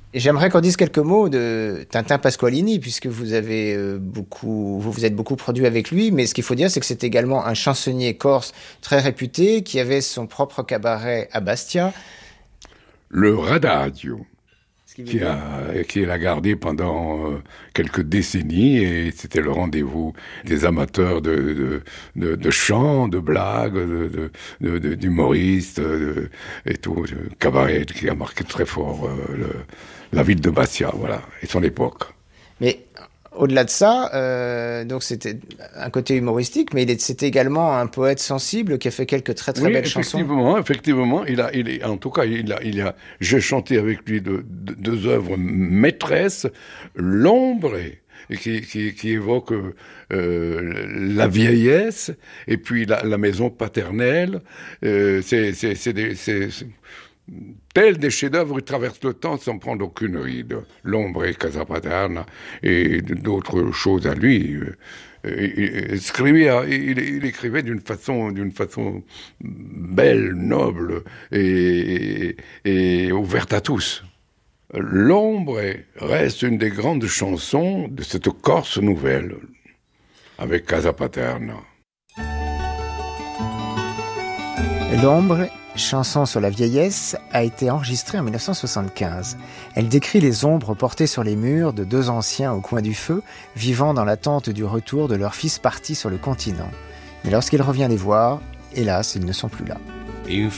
Et j'aimerais qu'on dise quelques mots de Tintin Pasqualini, puisque vous avez vous vous êtes beaucoup produit avec lui, mais ce qu'il faut dire, c'est que c'est également un chansonnier corse très réputé, qui avait son propre cabaret à Bastia. Le Radadio, Ce qui veut dire... qui l'a gardé pendant quelques décennies, et c'était le rendez-vous des amateurs de chant, de blagues, d'humoristes, et tout. Cabaret qui a marqué très fort la ville de Bastia, voilà, et son époque. Mais au-delà de ça, donc c'était un côté humoristique, mais c'était également un poète sensible qui a fait quelques très très Oui, belles chansons. effectivement, en tout cas, j'ai chanté avec lui deux œuvres maîtresses, L'ombre, qui évoque la vieillesse, et puis la maison paternelle. C'est tels des chefs-d'œuvre, ils traversent le temps sans prendre aucune ride. L'ombre et Casa Paterna et d'autres choses à lui. Il écrivait d'une façon belle, noble et ouverte à tous. L'ombre reste une des grandes chansons de cette Corse nouvelle, avec Casa Paterna. L'ombre, chanson sur la vieillesse, a été enregistrée en 1975. Elle décrit les ombres portées sur les murs de deux anciens au coin du feu, vivant dans l'attente du retour de leur fils parti sur le continent. Mais lorsqu'il revient les voir, hélas, ils ne sont plus là. In